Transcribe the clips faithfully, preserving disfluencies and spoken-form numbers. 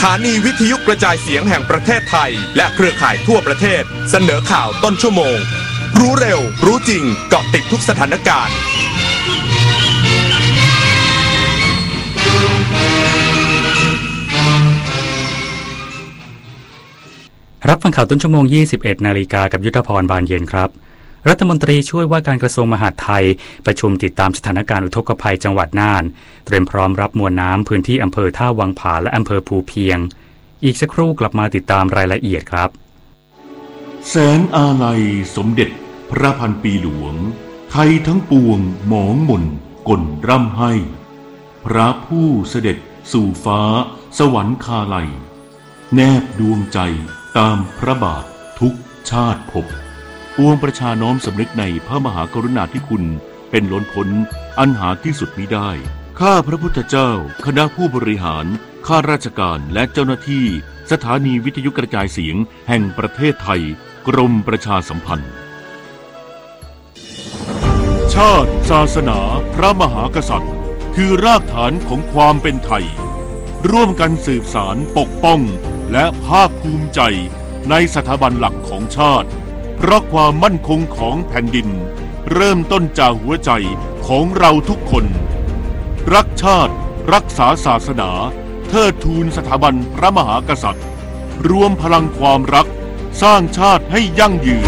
ถานีวิทยุกระจายเสียงแห่งประเทศไทยและเครือข่ายทั่วประเทศเสนอข่าวต้นชั่วโมงรู้เร็วรู้จริงเกาะติดทุกสถานการณ์รับฟังข่าวต้นชั่วโมง ยี่สิบเอ็ด นาฬิกากับยุทธพรบานเย็นครับรัฐมนตรีช่วยว่าการกระทรวงมหาดไทยประชุมติดตามสถานการณ์อุทกภัยจังหวัดน่านเตรียมพร้อมรับมวลน้ำพื้นที่อำเภอท่าวังผาและอำเภอภูเพียงอีกสักครู่กลับมาติดตามรายละเอียดครับแสงอาลัยสมเด็จพระพันปีหลวงไทยทั้งปวงหมองหม่นก่นร่ำให้พระผู้เสด็จสู่ฟ้าสวรรคาลัยแนบดวงใจตามพระบาททุกชาติภพปวงประชาน้อมสำนึกในพระมหากรุณาธิคุณเป็นล้นพ้นอันหาที่สุดมิได้ข้าพระพุทธเจ้าคณะผู้บริหารข้าราชการและเจ้าหน้าที่สถานีวิทยุกระจายเสียงแห่งประเทศไทยกรมประชาสัมพันธ์ชาติศาสนาพระมหากษัตริย์คือรากฐานของความเป็นไทยร่วมกันสืบสานปกป้องและภาคภูมิใจในสถาบันหลักของชาติเพราะความมั่นคงของแผ่นดินเริ่มต้นจากหัวใจของเราทุกคนรักชาติรักษาศาสนาเทิดทูนสถาบันพระมหากษัตริย์รวมพลังความรักสร้างชาติให้ยั่งยืน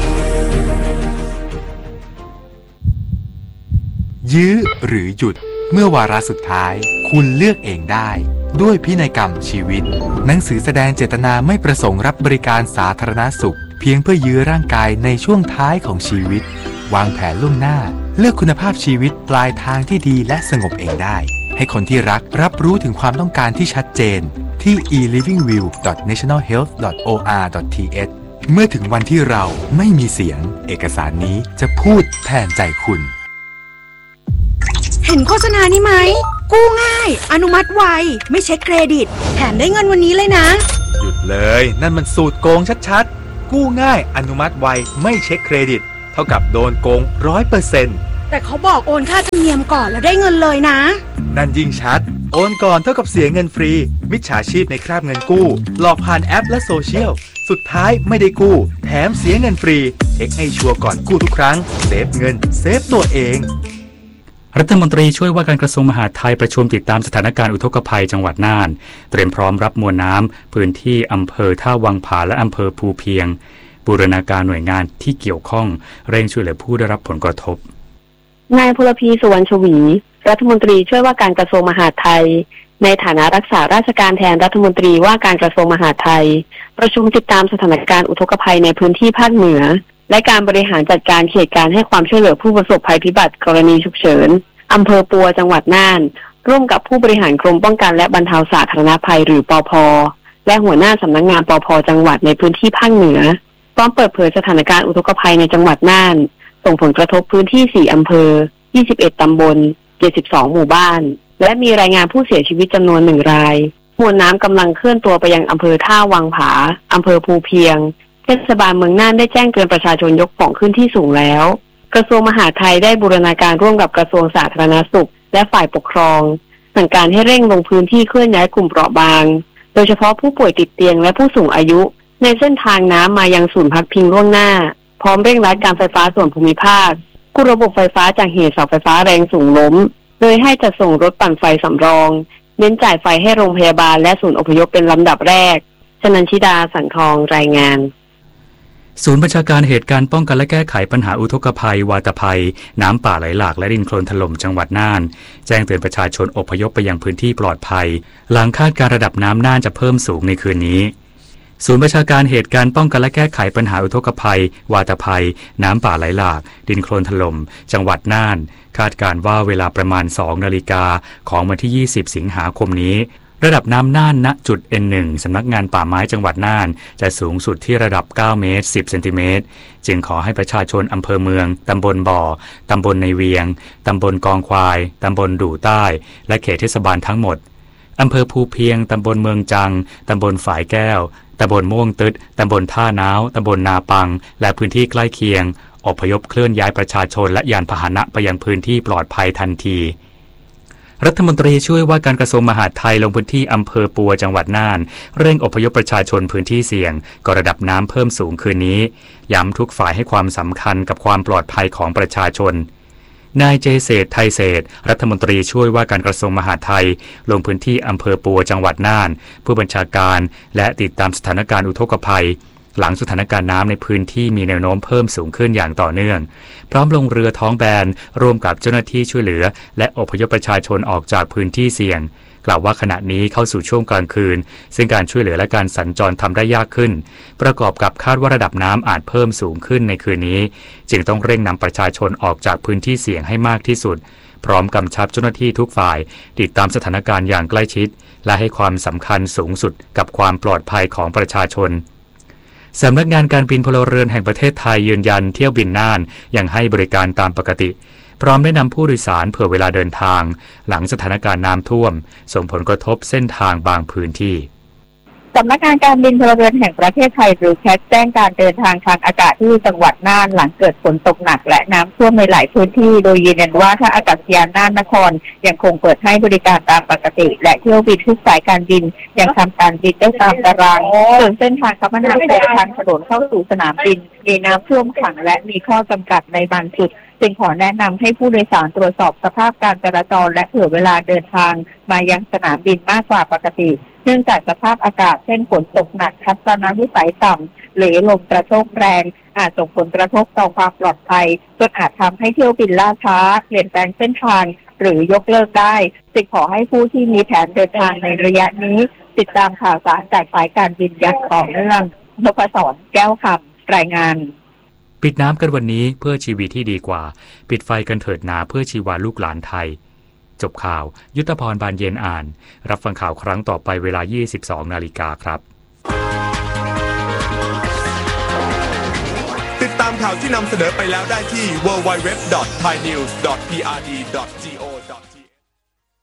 ยื้อหรือหยุดเมื่อวาระสุดท้ายคุณเลือกเองได้ด้วยพินัยกรรมชีวิตหนังสือแสดงเจตนาไม่ประสงค์รับบริการสาธารณสุขเพียงเพื่อยื้อร่างกายในช่วงท้ายของชีวิตวางแผนล่วงหน้าเลือกคุณภาพชีวิตปลายทางที่ดีและสงบเองได้ให้คนที่รักรับรู้ถึงความต้องการที่ชัดเจนที่ อี ลิฟวิ่งวิว ดอท เนชั่นแนล เฮลท์ ดอท โอ อาร์ ดอท ที เอช เมื่อถึงวันที่เราไม่มีเสียงเอกสารนี้จะพูดแทนใจคุณเห็นโฆษณานี้ไหมกู้ง่ายอนุมัติไวไม่เช็คเครดิตแถมได้เงินวันนี้เลยนะหยุดเลยนั่นมันสูตรโกงชัดๆกู้ง่ายอนุมัติไวไม่เช็คเครดิตเท่ากับโดนโกง ร้อยเปอร์เซ็นต์แต่เขาบอกโอนค่าธรรมเนียมก่อนแล้วได้เงินเลยนะนั่นยิ่งชัดโอนก่อนเท่ากับเสียเงินฟรีมิจฉาชีพในคราบเงินกู้หลอกผ่านแอปและโซเชียลสุดท้ายไม่ได้กู้แถมเสียเงินฟรีเช็คให้ชัวร์ก่อนกู้ทุกครั้งเซฟเงินเซฟตัวเองรัฐมนตรีช่วยว่าการกระทรวงมหาดไทยประชุมติดตามสถานการณ์อุทกภัยจังหวัดน่านเตรียมพร้อมรับมวลน้ำพื้นที่อำเภอท่าวังผาและอำเภอภูเพียงบูรณาการหน่วยงานที่เกี่ยวข้องเร่งช่วยเหลือผู้ได้รับผลกระทบนายพลพีสุวรรณชวีรัฐมนตรีช่วยว่าการกระทรวงมหาดไทยในฐานะรักษาราชการแทนรัฐมนตรีว่าการกระทรวงมหาดไทยประชุมติดตามสถานการณ์อุทกภัยในพื้นที่ภาคเหนือและการบริหารจัดการเขตการให้ความช่วยเหลือผู้ประสบภัยพิบัติกรณีฉุกเฉินอำเภอปัวจังหวัดน่านร่วมกับผู้บริหารกรมป้องกันและบรรเทาสาธารณภัยหรือปภ.และหัวหน้าสำนักงานปภ.จังหวัดในพื้นที่ภาคเหนือพร้อมเปิดเผยสถานการณ์อุทกภัยในจังหวัดน่านส่งผลกระทบพื้นที่สี่อำเภอยี่สิบเอ็ดตำบลเจ็ดสิบสองหมู่บ้านและมีรายงานผู้เสียชีวิตจำนวนหนึ่งรายมวลน้ำกำลังเคลื่อนตัวไปยังอำเภอท่าวังผาอำเภอภูเพียงเทศบาลเมืองน่านได้แจ้งเตือนประชาชนยกของขึ้นที่สูงแล้วกระทรวงมหาดไทยได้บูรณาการร่วมกับกระทรวงสาธารณสุขและฝ่ายปกครองสั่งการให้เร่งลงพื้นที่เคลื่อนย้ายกลุ่มเปราะบางโดยเฉพาะผู้ป่วยติดเตียงและผู้สูงอายุในเส้นทางน้ำมายังศูนย์พักพิงล่วงหน้าพร้อมเร่งรัดการไฟฟ้าส่วนภูมิภาคกู้ระบบไฟฟ้าจากเหตุเสาไฟฟ้าแรงสูงล้มโดยให้จัดส่งรถปั่นไฟสำรองเน้นจ่ายไฟให้โรงพยาบาลและศูนย์อพยพเป็นลำดับแรกชนันชิดาสังทองรายงานศูนย์บัญชาการเหตุการณ์ป้องกันและแก้ไขปัญหาอุทกภัยวาตภัยน้ำป่าไหลหลากและดินโคลนถล่มจังหวัดน่านแจ้งเตือนประชาชนอพยพไปยังพื้นที่ปลอดภัยหลังคาดการระดับน้ำน่านจะเพิ่มสูงในคืนนี้ศูนย์บัญชาการเหตุการณ์ป้องกันและแก้ไขปัญหาอุทกภัยวาตภัยน้ำป่าไหลหลากดินโคลนถล่มจังหวัดน่านคาดการว่าเวลาประมาณสองนาฬิกาของวันที่ยี่สิบสิงหาคมนี้ระดับน้ำน่านณจุด เอ็น หนึ่ง สำนักงานป่าไม้จังหวัดน่านจะสูงสุดที่ระดับเก้าเมตรสิบเซนติเมตรจึงขอให้ประชาชนอำเภอเมืองตำบลบ่อตำบลในเวียงตำบลกองควายตำบลดู่ใต้และเขตเทศบาลทั้งหมดอำเภอภูเพียงตำบลเมืองจังตำบลฝายแก้วตำบลม่วงตึดตำบลท่าน้าวตำบลนาปังและพื้นที่ใกล้เคียงอพยพเคลื่อนย้ายประชาชนและยานพาหนะไปยังพื้นที่ปลอดภัยทันทีรัฐมนตรีช่วยว่าการกระทรวงมหาดไทยลงพื้นที่อำเภอปัวจังหวัดน่านเร่งอพยพประชาชนพื้นที่เสี่ยงก่อนระดับน้ำเพิ่มสูงคืนนี้ย้ำทุกฝ่ายให้ความสำคัญกับความปลอดภัยของประชาชนนายเจเศรษฐ์ไทยเศรษฐ์รัฐมนตรีช่วยว่าการกระทรวงมหาดไทยลงพื้นที่อำเภอปัวจังหวัดน่านผู้บัญชาการและติดตามสถานการณ์อุทกภัยหลังสถานการณ์น้ำในพื้นที่มีแนวโน้มเพิ่มสูงขึ้นอย่างต่อเนื่องพร้อมลงเรือท้องแบนร่วมกับเจ้าหน้าที่ช่วยเหลือและอพยพประชาชนออกจากพื้นที่เสี่ยงกล่าวว่าขณะนี้เข้าสู่ช่วงกลางคืนซึ่งการช่วยเหลือและการสัญจรทำได้ยากขึ้นประกอบกับคาดว่าระดับน้ำอาจเพิ่มสูงขึ้นในคืนนี้จึงต้องเร่งนำประชาชนออกจากพื้นที่เสี่ยงให้มากที่สุดพร้อมกำชับเจ้าหน้าที่ทุกฝ่ายติดตามสถานการณ์อย่างใกล้ชิดและให้ความสำคัญสูงสุดกับความปลอดภัยของประชาชนสำนักงานการบินพลเรือนแห่งประเทศไทยยืนยันเที่ยวบินน่านยังให้บริการตามปกติพร้อมได้นำผู้โดยสารเผื่อเวลาเดินทางหลังสถานการณ์น้ำท่วมส่งผลกระทบเส้นทางบางพื้นที่สำนักงานการบินพลเรือนแห่งประเทศไทยหรือแคทแจ้งการเดินทางทางอากาศที่จังหวัดน่านหลังเกิดฝนตกหนักและน้ำท่วมในหลายพื้นที่โดยยืนยันว่าท่าอากาศยานน่านนครยังคงเปิดให้บริการตามปกติและเที่ยวบินทุกสายการบินยังทำการบินได้ตามตารางส่วนเส้นทางคมนาคมทางถนนเข้าสู่สนามบินมีน้ำท่วมขังและมีข้อจำกัดในบางจุดจึงขอแนะนำให้ผู้โดยสารตรวจสอบสภาพการจราจรและเผื่อเวลาเดินทางมายังสนามบินมากกว่าปกติเนื่องจากสภาพอากาศเช่นฝนตกหนักทัศนวิสัยต่ำหรือลมกระโชกแรงอาจส่งผลกระทบต่อความปลอดภัยจนอาจทำให้เที่ยวบินล่าช้าเปลี่ยนแปลงเส้นทางหรือยกเลิกได้จึงขอให้ผู้ที่มีแผนเดินทางในระยะนี้ติดตามข่าวสารจากสายการบินอย่างต่อเนื่องนพศรแก้วคำรายงานปิดน้ำกันวันนี้เพื่อชีวิตที่ดีกว่าปิดไฟกันเถิดนาเพื่อชีวาลูกหลานไทยจบข่าวยุทธพรบานเย็นอ่านรับฟังข่าวครั้งต่อไปเวลา ยี่สิบสอง นาฬิกาครับติดตามข่าวที่นำเสนอไปแล้วได้ที่ ดับเบิลยู ดับเบิลยู ดับเบิลยู ดอท ไทยนิวส์ ดอท พี อาร์ ดี ดอท จี โอ